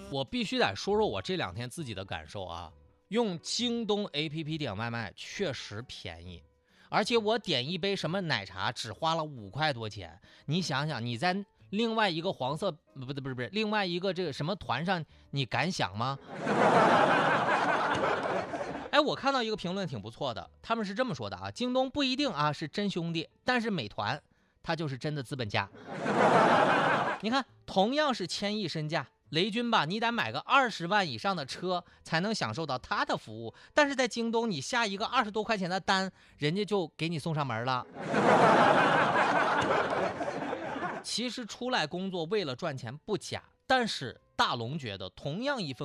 我必须得说说我这2天自己的感受啊，用京东 APP 点外卖确实便宜，而且我点一杯什么奶茶只花了5块多钱。你想想，你在另外一个黄色不是另外一个这个什么团上，你敢想吗？哎，我看到一个评论挺不错的，他们是这么说的啊：京东不一定啊是真兄弟，但是美团它就是真的资本家。你看，同样是1000亿身价，雷军吧，你得买个20万以上的车才能享受到他的服务，但是在京东，你下一个20多块钱的单，人家就给你送上门了。其实出来工作为了赚钱不假，但是大龙觉得同样一份